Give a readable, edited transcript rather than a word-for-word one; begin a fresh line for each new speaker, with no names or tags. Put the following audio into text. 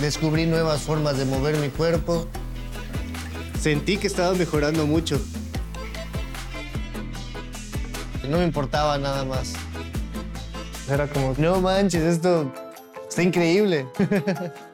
descubrí nuevas formas de mover mi cuerpo.
Sentí que estaba mejorando mucho.
No me importaba nada más. Era como, no manches, esto está increíble.